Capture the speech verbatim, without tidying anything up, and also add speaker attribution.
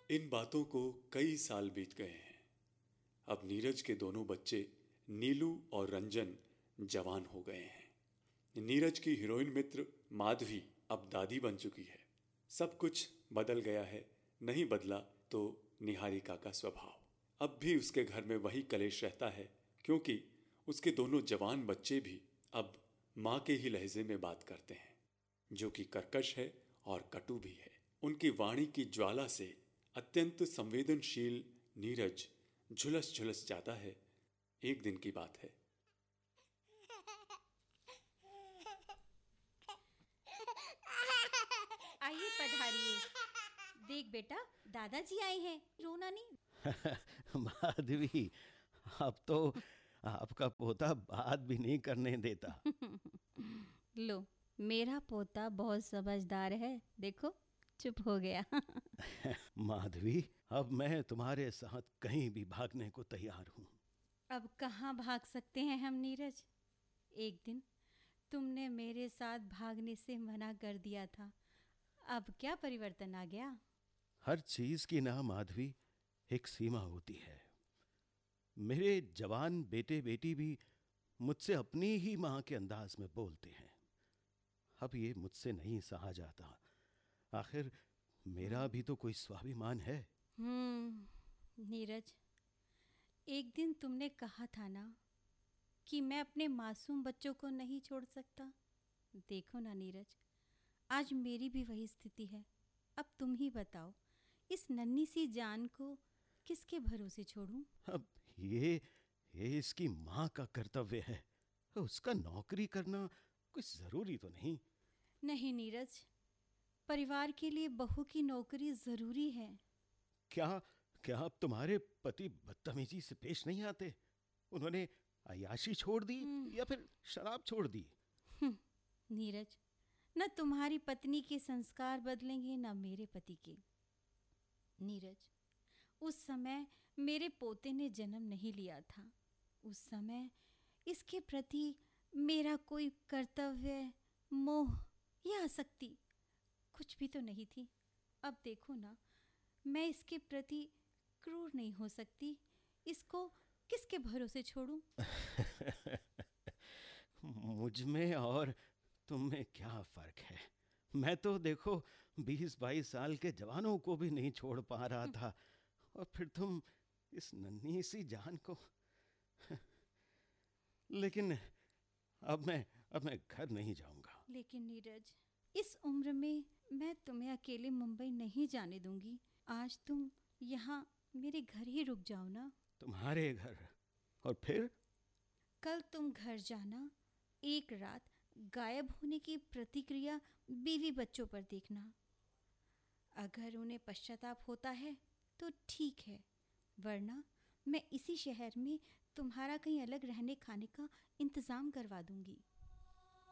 Speaker 1: इन बातों को कई साल बीत गए हैं। अब नीरज के दोनों बच्चे नीलू और रंजन जवान हो गए हैं। नीरज की हीरोइन मित्र माधवी अब दादी बन चुकी है। सब कुछ बदल गया है, नहीं बदला तो निहारिका का स्वभाव। अब भी उसके घर में वही कलेश रहता है, क्योंकि उसके दोनों जवान बच्चे भी अब माँ के ही लहजे में बात करते हैं, जो कि कर्कश है और कटु भी है। उनकी वाणी की ज्वाला से अत्यंत संवेदनशील नीरज झुलस झुलस जाता है। एक दिन की बात है।
Speaker 2: आइए पधारिए। देख बेटा, दादाजी आए हैं, रोना नहीं।
Speaker 3: माधवी, अब तो आपका पोता बात भी नहीं करने देता।
Speaker 2: लो, मेरा पोता बहुत समझदार है, देखो चुप हो गया।
Speaker 3: माधवी, अब मैं तुम्हारे साथ कहीं भी भागने को तैयार हूँ।
Speaker 2: अब कहाँ भाग सकते हैं हम नीरज? एक दिन तुमने मेरे साथ भागने से मना कर दिया था, अब क्या परिवर्तन आ गया?
Speaker 3: हर चीज की ना माधवी एक सीमा होती है। मेरे जवान बेटे बेटी भी मुझसे अपनी ही माँ के अंदाज में बोलते हैं। अब ये मुझसे नहीं सहा जाता। आखिर मेरा भी तो कोई स्वाभिमान है।
Speaker 2: हम्म नीरज, एक दिन तुमने कहा था ना कि मैं अपने मासूम बच्चों को नहीं छोड़ सकता। देखो ना नीरज, आज मेरी भी वही स्थिति है। अब तुम ही बताओ, इस नन्ही सी जान को किसके भरोसे छोड़ूं?
Speaker 3: अब ये ये इसकी माँ का कर्तव्य है। उसका नौकरी करना कुछ जरूरी तो नहीं।
Speaker 2: नहीं नीरज, परिवार के लिए बहू की नौकरी जरूरी है।
Speaker 3: क्या क्या अब तुम्हारे पति बदतमीजी से पेश नहीं आते? उन्होंने अय्याशी छोड़ दी या फिर शराब छोड़ दी?
Speaker 2: नीरज, न तुम्हारी पत्नी के संस्कार बदलेंगे न मेरे पति के। नीरज, उस समय मेरे पोते ने जन्म नहीं लिया था। उस समय इसके प्रति मेरा कोई कर्तव्य, मोह या आसक्ति कुछ भी तो नहीं थी। अब देखो ना, मैं इसके प्रति क्रूर नहीं हो सकती। इसको किसके भरोसे छोड़ूं?
Speaker 3: मुझ में और तुम में क्या फर्क है? मैं तो देखो बीस बाईस साल के जवानों को भी नहीं छोड़ पा रहा था, और फिर तुम इस नन्ही सी जान को। लेकिन अब मैं अब मैं घर नहीं जाऊंगा।
Speaker 2: लेकिन नीरज, इस उम्र में मैं तुम्हें अकेले मुंबई नहीं जाने दूंगी। आज तुम यहाँ मेरे घर ही रुक जाओ ना।
Speaker 3: तुम्हारे घर? और फिर?
Speaker 2: कल तुम घर जाना, एक रात गायब होने की प्रतिक्रिया बीवी बच्चों पर देखना। अगर उन्हें पश्चाताप होता है तो ठीक है, वरना मैं इसी शहर में तुम्हारा कहीं अलग रहने खाने का इंतज़ाम करवा दूंगी।